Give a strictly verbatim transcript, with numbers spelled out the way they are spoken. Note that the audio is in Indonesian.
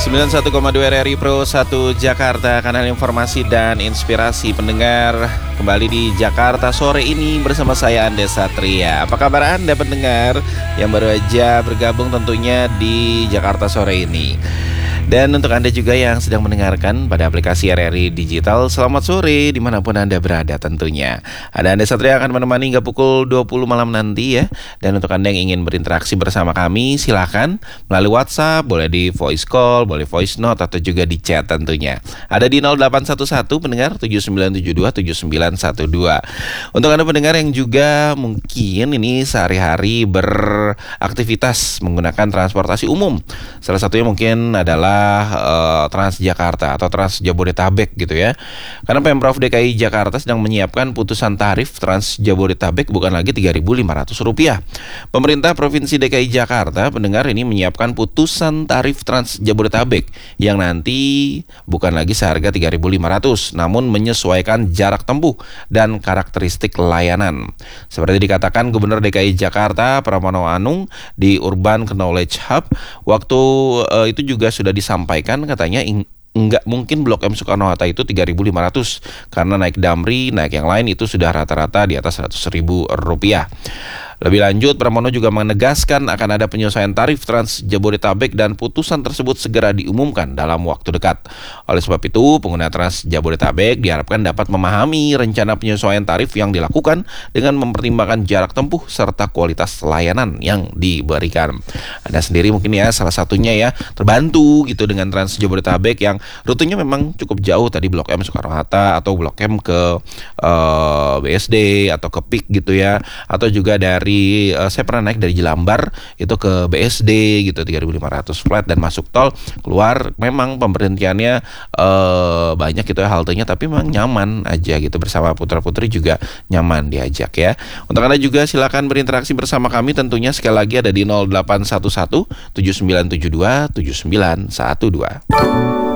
sembilan puluh satu koma dua R R I Pro satu Jakarta, kanal informasi dan inspirasi pendengar. Kembali di Jakarta sore ini bersama saya Andes Satria. Apa kabar Anda pendengar yang baru aja bergabung tentunya di Jakarta sore ini? Dan untuk Anda juga yang sedang mendengarkan pada aplikasi R R I Digital, selamat sore dimanapun Anda berada tentunya. Ada Anda Satria akan menemani hingga pukul dua puluh malam nanti ya. Dan untuk Anda yang ingin berinteraksi bersama kami, silakan melalui WhatsApp, boleh di voice call, boleh voice note, atau juga di chat tentunya. Ada di nol delapan satu satu pendengar tujuh sembilan tujuh dua tujuh sembilan satu dua. Untuk Anda pendengar yang juga mungkin ini sehari-hari beraktivitas menggunakan transportasi umum, salah satunya mungkin adalah uh, Transjakarta atau Trans Jabodetabek gitu ya. Karena Pemprov D K I Jakarta sedang menyiapkan putusan tarif Trans Jabodetabek bukan lagi tiga ribu lima ratus rupiah. Pemerintah Provinsi D K I Jakarta pendengar ini menyiapkan putusan tarif Trans Jabodetabek yang nanti bukan lagi seharga tiga ribu lima ratus namun menyesuaikan jarak tempuh dan karakteristik layanan. Seperti dikatakan Gubernur D K I Jakarta Pramono Anung di Urban Knowledge Hub, waktu uh, itu juga sudah disampaikan katanya ing- Enggak mungkin Blok M Soekarno-Hatta itu tiga ribu lima ratus karena naik Damri, naik yang lain itu sudah rata-rata di atas seratus ribu rupiah. Lebih lanjut, Pramono juga menegaskan akan ada penyesuaian tarif Trans Jabodetabek dan putusan tersebut segera diumumkan dalam waktu dekat. Oleh sebab itu, pengguna Trans Jabodetabek diharapkan dapat memahami rencana penyesuaian tarif yang dilakukan dengan mempertimbangkan jarak tempuh serta kualitas layanan yang diberikan. Anda sendiri mungkin ya salah satunya ya terbantu gitu dengan Trans Jabodetabek yang rutenya memang cukup jauh, tadi Blok M Soekarno-Hatta atau Blok M ke uh, B S D atau ke P I K gitu ya, atau juga dari Di, uh, saya pernah naik dari Jelambar itu ke B S D gitu tiga ribu lima ratus flat dan masuk tol keluar memang pemberhentiannya uh, banyak gitu ya haltenya, tapi memang nyaman aja gitu, bersama putra-putri juga nyaman diajak ya. Untuk Anda juga silakan berinteraksi bersama kami tentunya, sekali lagi ada di nol delapan satu satu tujuh sembilan tujuh dua tujuh sembilan satu dua.